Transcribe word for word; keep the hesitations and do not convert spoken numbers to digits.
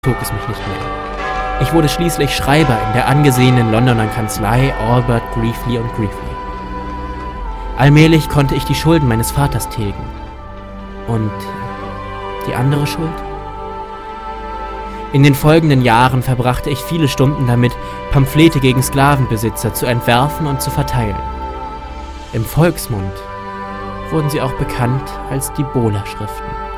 zog es mich nicht mehr. Ich wurde schließlich Schreiber in der angesehenen Londoner Kanzlei Albert, Greefly und Greefly. Allmählich konnte ich die Schulden meines Vaters tilgen. Und die andere Schuld? In den folgenden Jahren verbrachte ich viele Stunden damit, Pamphlete gegen Sklavenbesitzer zu entwerfen und zu verteilen. Im Volksmund wurden sie auch bekannt als die Bhola-Schriften.